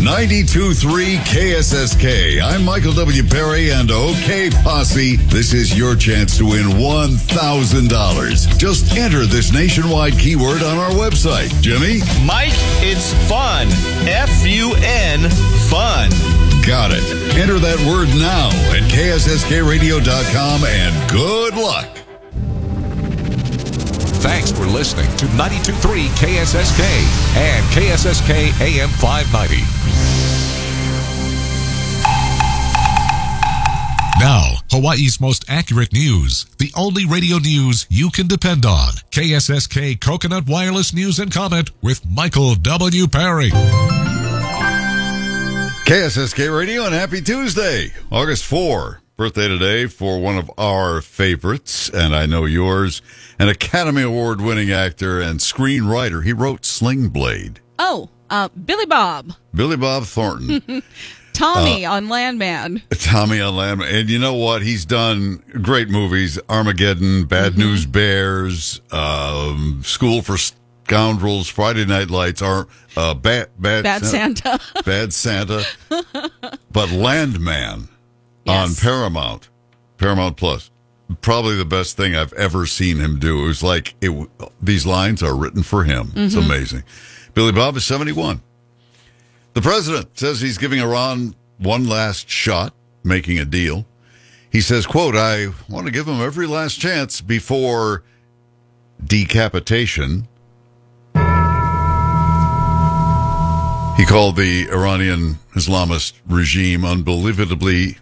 92.3 KSSK. I'm Michael W. Perry and OK Posse. This is your chance to win $1,000. Just enter this nationwide keyword on our website. Jimmy? Mike, it's fun. F-U-N, fun. Got it. Enter that word now at KSSKradio.com and good luck. Thanks for listening to 92.3 KSSK and KSSK AM 590. Now, Hawaii's most accurate news. The only radio news you can depend on. KSSK Coconut Wireless News and Comment with Michael W. Perry. KSSK Radio and happy Tuesday, August 4. Birthday today for one of our favorites, and I know yours, an Academy Award-winning actor and screenwriter. He wrote Sling Blade. Oh, Billy Bob. Billy Bob Thornton. Tommy on Landman. Tommy on Landman. And you know what? He's done great movies. Armageddon, Bad News Bears, School for Scoundrels, Friday Night Lights, Bad Santa. Bad Santa. But Landman. Yes. On Paramount Plus, probably the best thing I've ever seen him do. It was like these lines are written for him. It's amazing. Billy Bob is 71. The president says he's giving Iran one last shot, making a deal. He says, quote, I want to give him every last chance before decapitation. He called the Iranian Islamist regime unbelievably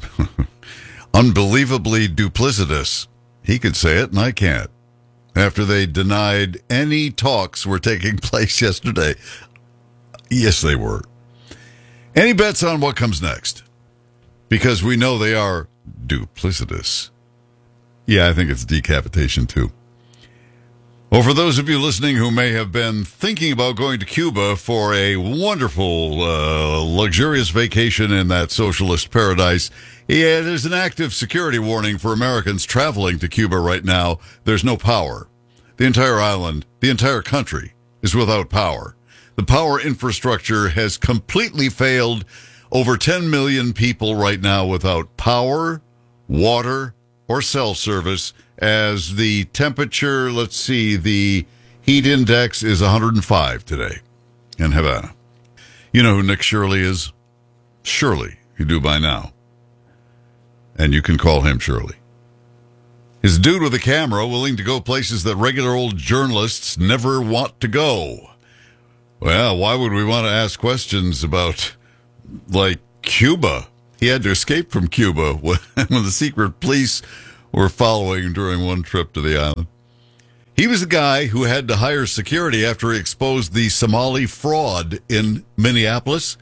duplicitous. He could say it, and I can't. After they denied any talks were taking place yesterday. Yes, they were. Any bets on what comes next? Because we know they are duplicitous. Yeah, I think it's decapitation, too. Well, for those of you listening who may have been thinking about going to Cuba for a wonderful, luxurious vacation in that socialist paradise, yeah, there's an active security warning for Americans traveling to Cuba right now. There's no power. The entire island, the entire country is without power. The power infrastructure has completely failed. Over 10 million people right now without power, water, or cell service. As the temperature, let's see, the heat index is 105 today in Havana. You know who Nick Shirley is? Shirley, you do by now. And you can call him Shirley. His dude with a camera willing to go places that regular old journalists never want to go. Well, why would we want to ask questions about, like, Cuba? He had to escape from Cuba when the secret police were following during one trip to the island. He was the guy who had to hire security after he exposed the Somali fraud in Minneapolis.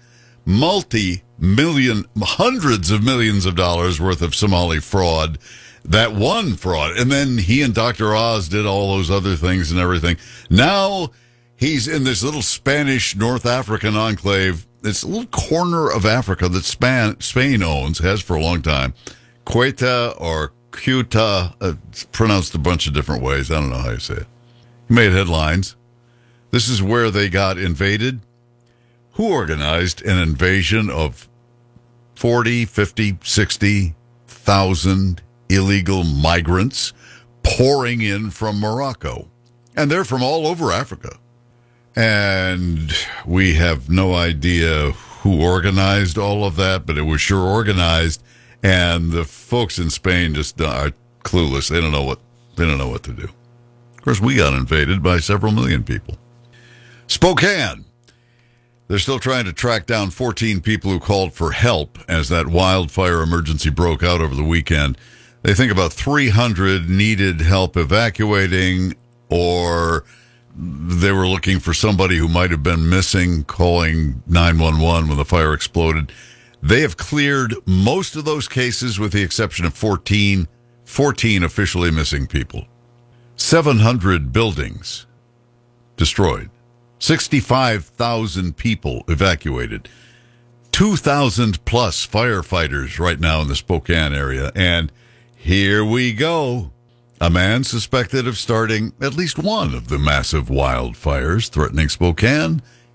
Hundreds of millions of dollars worth of Somali fraud. That one fraud. And then he and Dr. Oz did all those other things and everything. Now he's in this little Spanish North African enclave. It's a little corner of Africa that Spain owns, has for a long time. Ceuta or Ceuta, it's pronounced a bunch of different ways. I don't know how you say it. He made headlines. This is where they got invaded. Who organized an invasion of 40, 50, 60,000 illegal migrants pouring in from Morocco? And they're from all over Africa. And we have no idea who organized all of that, but it was sure organized. And the folks in Spain just are clueless. They don't know what to do. Of course, we got invaded by several million people. Spokane. They're still trying to track down 14 people who called for help as that wildfire emergency broke out over the weekend. They think about 300 needed help evacuating, or they were looking for somebody who might have been missing, calling 911 when the fire exploded. They have cleared most of those cases with the exception of 14 officially missing people. 700 buildings destroyed. 65,000 people evacuated. 2,000 plus firefighters right now in the Spokane area. And here we go. A man suspected of starting at least one of the massive wildfires threatening Spokane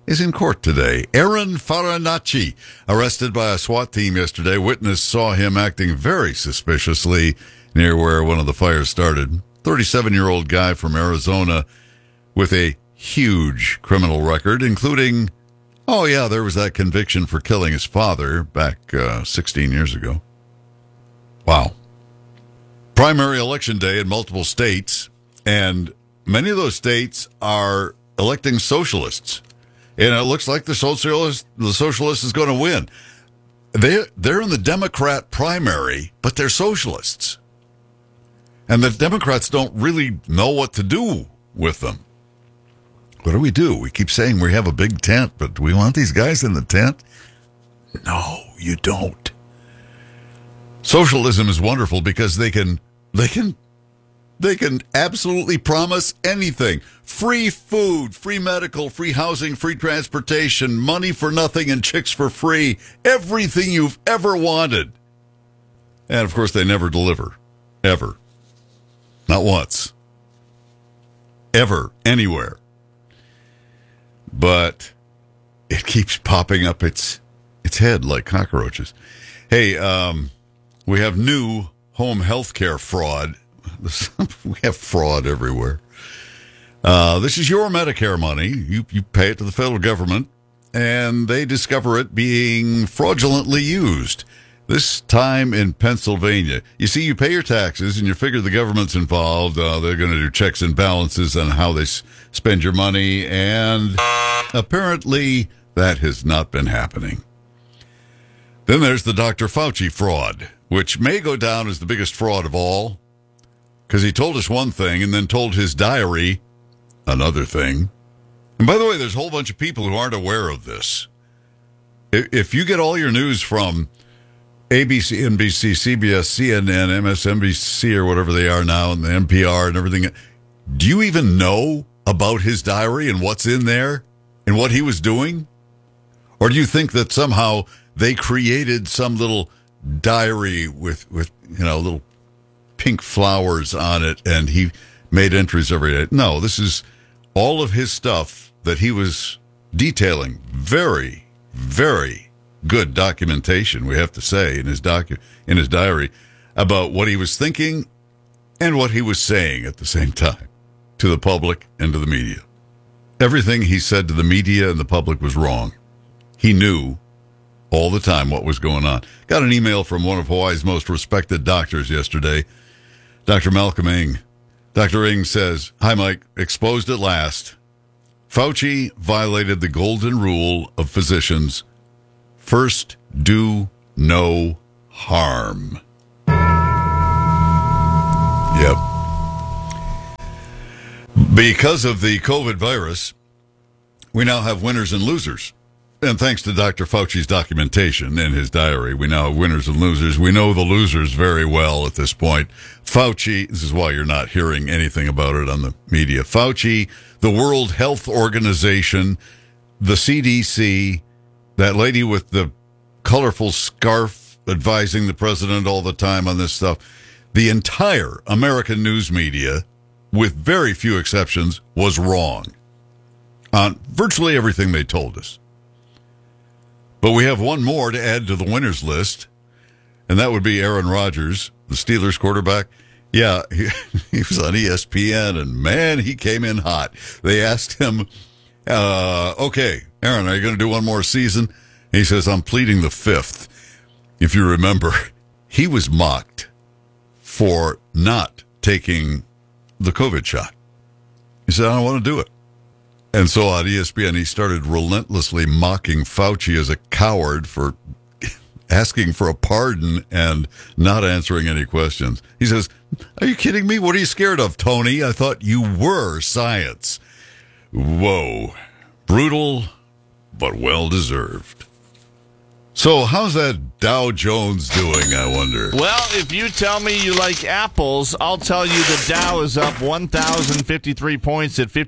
is in court today. Aaron Farinacci, arrested by a SWAT team yesterday. Witness saw him acting very suspiciously near where one of the fires started. 37-year-old guy from Arizona with a huge criminal record, including, there was that conviction for killing his father back 16 years ago. Wow. Primary election day in multiple states, and many of those states are electing socialists. And it looks like the socialist is going to win. They're in the Democrat primary, but they're socialists. And the Democrats don't really know what to do with them. What do? We keep saying we have a big tent, but do we want these guys in the tent? No, you don't. Socialism is wonderful because they can absolutely promise anything. Free food, free medical, free housing, free transportation, money for nothing and chicks for free. Everything you've ever wanted. And of course they never deliver. Ever. Not once. Ever. Anywhere. But it keeps popping up its head like cockroaches. Hey, we have new home health care fraud. We have fraud everywhere. This is your Medicare money. You pay it to the federal government, and they discover it being fraudulently used. This time in Pennsylvania. You see, you pay your taxes, and you figure the government's involved. They're going to do checks and balances on how they spend your money, and apparently that has not been happening. Then there's the Dr. Fauci fraud, which may go down as the biggest fraud of all, because he told us one thing and then told his diary another thing. And by the way, there's a whole bunch of people who aren't aware of this. If you get all your news from ABC, NBC, CBS, CNN, MSNBC, or whatever they are now, and the NPR and everything, do you even know about his diary and what's in there and what he was doing? Or do you think that somehow they created some little diary with little pink flowers on it and he made entries every day? No, this is all of his stuff that he was detailing. Very, very good documentation, we have to say, in his diary about what he was thinking and what he was saying at the same time to the public and to the media. Everything he said to the media and the public was wrong. He knew all the time what was going on. Got an email from one of Hawaii's most respected doctors yesterday, Dr. Malcolm Ng. Dr. Ng says, "Hi, Mike. Exposed at last. Fauci violated the golden rule of physicians. First, do no harm." Yep. Because of the COVID virus, we now have winners and losers. And thanks to Dr. Fauci's documentation in his diary, we now have winners and losers. We know the losers very well at this point. Fauci, this is why you're not hearing anything about it on the media. Fauci, the World Health Organization, the CDC, that lady with the colorful scarf advising the president all the time on this stuff. The entire American news media, with very few exceptions, was wrong on virtually everything they told us. But we have one more to add to the winners list, and that would be Aaron Rodgers, the Steelers quarterback. Yeah, he was on ESPN, and man, he came in hot. They asked him, okay, Aaron, are you going to do one more season? And he says, I'm pleading the fifth. If you remember, he was mocked for not taking the COVID shot. He said, I don't want to do it. And so on ESPN, he started relentlessly mocking Fauci as a coward for asking for a pardon and not answering any questions. He says, are you kidding me? What are you scared of, Tony? I thought you were science. Whoa. Brutal, but well-deserved. So how's that Dow Jones doing, I wonder? Well, if you tell me you like apples, I'll tell you the Dow is up 1,053 points at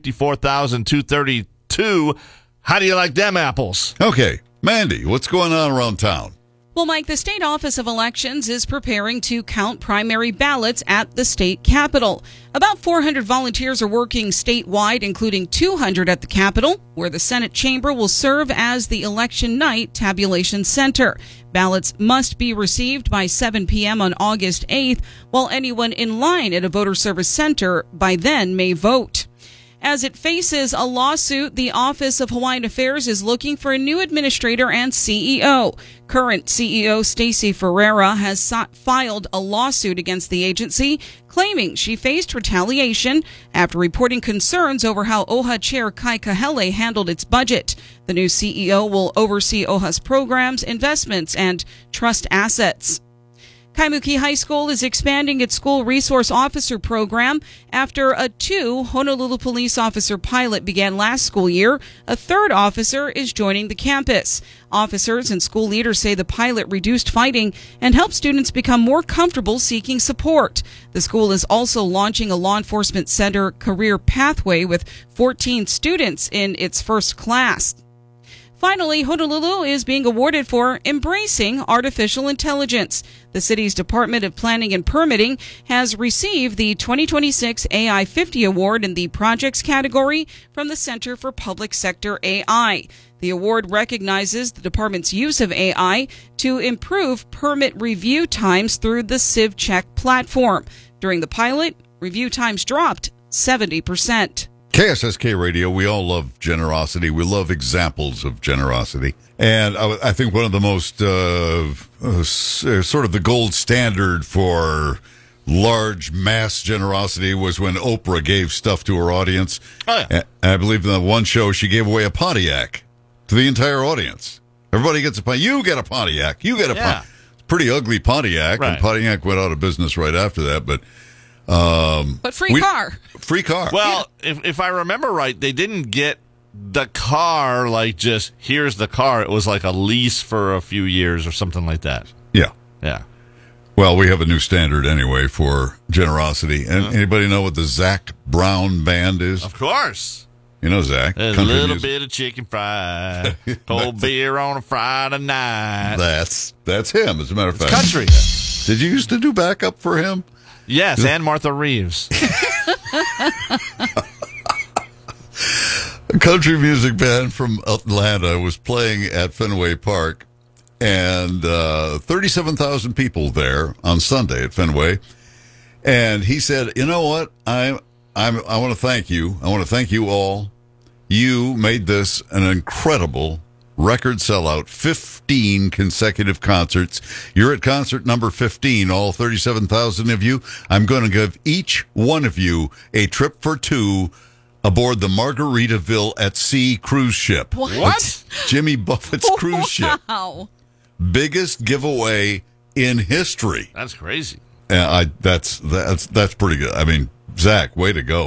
54,232. How do you like them apples? Okay, Mandy, what's going on around town? Well, Mike, the State Office of Elections is preparing to count primary ballots at the state capitol. About 400 volunteers are working statewide, including 200 at the Capitol, where the Senate chamber will serve as the election night tabulation center. Ballots must be received by 7 p.m. on August 8th, while anyone in line at a voter service center by then may vote. As it faces a lawsuit, the Office of Hawaiian Affairs is looking for a new administrator and CEO. Current CEO Stacey Ferreira has filed a lawsuit against the agency, claiming she faced retaliation after reporting concerns over how OHA Chair Kai Kahele handled its budget. The new CEO will oversee OHA's programs, investments, and trust assets. Kaimuki High School is expanding its school resource officer program. After a 2 Honolulu police officer pilot began last school year, a third officer is joining the campus. Officers and school leaders say the pilot reduced fighting and helped students become more comfortable seeking support. The school is also launching a law enforcement center career pathway with 14 students in its first class. Finally, Honolulu is being awarded for embracing artificial intelligence. The city's Department of Planning and Permitting has received the 2026 AI 50 Award in the Projects category from the Center for Public Sector AI. The award recognizes the department's use of AI to improve permit review times through the CivCheck platform. During the pilot, review times dropped 70%. KSSK Radio, we all love generosity. We love examples of generosity. And I think one of the most, sort of the gold standard for large mass generosity was when Oprah gave stuff to her audience. Oh, yeah. And I believe in the one show she gave away a Pontiac to the entire audience. Everybody gets a Pontiac. You get a Pontiac. You get a Pontiac. Pretty ugly Pontiac. Right. And Pontiac went out of business right after that. But Free car. Free car. Well, if I remember right, they didn't get the car like just, here's the car. It was like a lease for a few years or something like that. Yeah. Yeah. Well, we have a new standard anyway for generosity. And anybody know what the Zac Brown Band is? Of course. You know Zach. There's a country little music. bit of chicken fried, cold beer on a Friday night. That's him, as a matter of fact. Country. Did you used to do backup for him? Yes, and Martha Reeves. A country music band from Atlanta was playing at Fenway Park, and 37,000 people there on Sunday at Fenway. And he said, "You know what? I want to thank you. I want to thank you all. You made this an incredible record sellout, 15 consecutive concerts. You're at concert number 15, all 37,000 of you. I'm going to give each one of you a trip for 2 aboard the Margaritaville at Sea cruise ship. What? Jimmy Buffett's cruise ship. Wow. Biggest giveaway in history. That's crazy. That's pretty good. I mean, Zach, way to go.